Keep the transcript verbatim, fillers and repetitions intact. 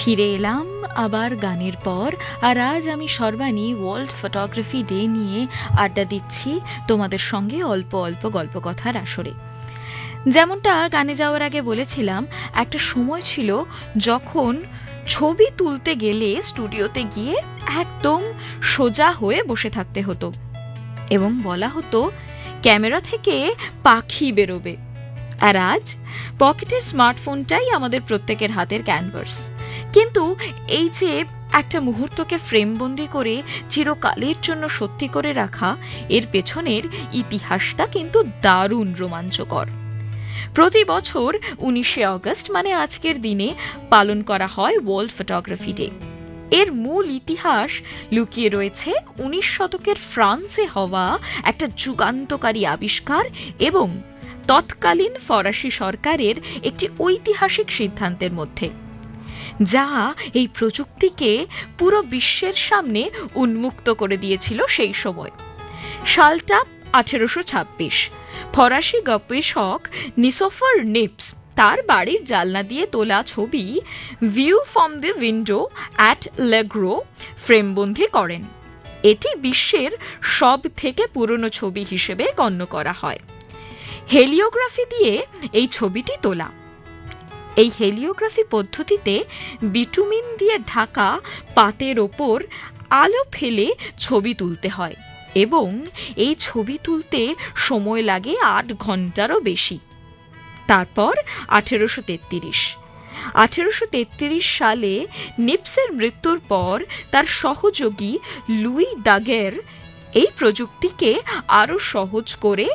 ফিরে এলাম আবার গানের পর, আর আজ আমি সর্বাণী ওয়ার্ল্ড ফটোগ্রাফি ডে নিয়ে আড্ডা দিচ্ছি তোমাদের সঙ্গে অল্প অল্প গল্প কথার আসরে। যেমনটা গানে যাওয়ার আগে বলেছিলাম, একটা সময় ছিল যখন ছবি তুলতে গেলে স্টুডিওতে গিয়ে একদম সোজা হয়ে বসে থাকতে হতো এবং বলা হতো ক্যামেরা থেকে পাখি বেরোবে। আর আজ পকেটের স্মার্টফোনটাই আমাদের প্রত্যেকের হাতের ক্যানভাস। কিন্তু এই যে একটা মুহূর্তকে ফ্রেমবন্দি করে চিরকালের জন্য সত্যি করে রাখা, এর পেছনের ইতিহাসটা কিন্তু দারুণ রোমাঞ্চকর। প্রতি বছর উনিশে অগস্ট মানে আজকের দিনে পালন করা হয় ওয়ার্ল্ড ফটোগ্রাফি ডে। এর মূল ইতিহাস লুকিয়ে রয়েছে উনিশ শতকের ফ্রান্সে হওয়া একটা যুগান্তকারী আবিষ্কার এবং তৎকালীন ফরাসি সরকারের একটি ঐতিহাসিক সিদ্ধান্তের মধ্যে, যা এই প্রযুক্তিকে পুরো বিশ্বের সামনে উন্মুক্ত করে দিয়েছিল সেই সময়। সালটা আঠেরোশো ছাব্বিশ। ফরাসি গবেষক নিসোফার নিপস তার বাড়ির জানলা দিয়ে তোলা ছবি view from the window at লেগ্রো ফ্রেমবন্দি করেন। এটি বিশ্বের সব থেকে পুরনো ছবি হিসেবে গণ্য করা হয়। হেলিওগ্রাফি দিয়ে এই ছবিটি তোলা। এই হেলিওগ্রাফি পদ্ধতিতে বিটুমিন দিয়ে ঢাকা পাতের ওপর আলো ফেলে ছবি তুলতে হয় এবং এই ছবি তুলতে সময় লাগে আট ঘন্টারও বেশি। তারপর আঠেরোশো তেত্রিশ আঠেরোশো তেত্রিশ সালে নিপসের মৃত্যুর পর তার সহযোগী লুই দাগের এই প্রযুক্তিকে আরও সহজ করে